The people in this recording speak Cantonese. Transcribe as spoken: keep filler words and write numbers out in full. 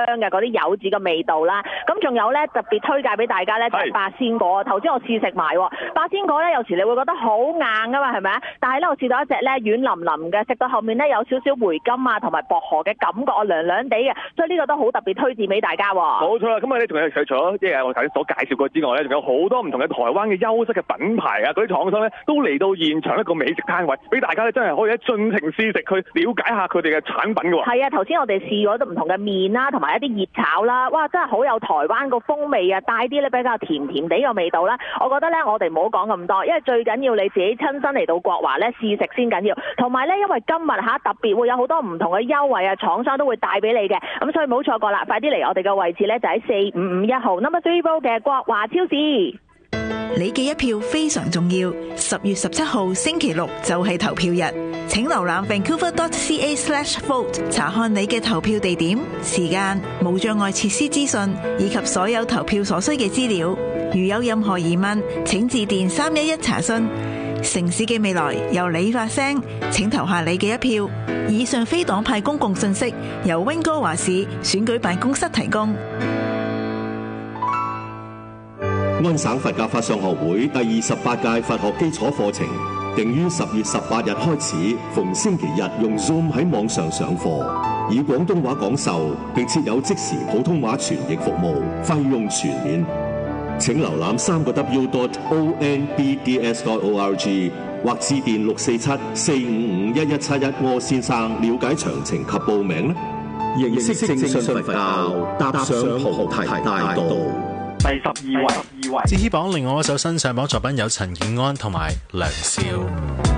嘅嗰啲柚子嘅味道啦。咁仲有咧特別推介俾大家咧就係八仙果。頭先我試食埋八仙果咧，有時你會覺得好硬噶嘛，係咪啊？但係咧我試到一隻咧軟腍腍嘅，食到後面咧有少少回甘啊，同埋薄荷嘅感覺，涼涼地嘅，所以呢個都好特別推薦俾大家。 冇錯啦，咁啊咧仲有除咗即係我頭先所介紹過之外咧，仲有好多唔同嘅台灣嘅優質嘅品牌啊，嗰啲廠商咧都嚟到現場一個美食攤位，俾大家咧真係可以一盡情試食，去了解下佢哋嘅產品嘅喎。係啊，頭先我哋試咗唔同嘅麵啦，同埋一啲熱炒啦，哇，真係好有台灣個風味啊，帶啲咧比較甜甜地嘅味道啦。我覺得咧，我哋唔好講咁多，因為最緊要你自己親身嚟到國華咧試食先緊要。同埋咧，因為今日嚇特別會有好多唔同嘅優惠啊，廠商都會帶俾你嘅，咁所以唔好錯過啦，快啲嚟我哋嘅位置咧就喺四五五一號 Number Three Road 嘅國華超市。 你嘅一票非常重要，十月十七號星期六就係投票日，請瀏覽 vancouver dot c a slash vote 查看你嘅投票地點、時間、無障礙設施資訊以及所有投票所需嘅資料。如有任何疑問，請致電三一一查詢。城市嘅未來由你發聲，請投下你嘅一票。以上非黨派公共信息由溫哥華市選舉辦公室提供。 安省佛教法相學會第二十八屆佛學基礎課程定於十月十八日開始，逢星期日用 Zoom 喺網上上課，以廣東話講授，並設有即時普通話傳譯服務，費用全免。請瀏覽三個 W dot O N B D S dot O R G 或致電六四七四五五一一七一柯先生了解詳情及報名。認識正信佛教，踏上菩提大道。 第十二位，哲希榜另外一首新上榜作品有陳建安同埋梁少。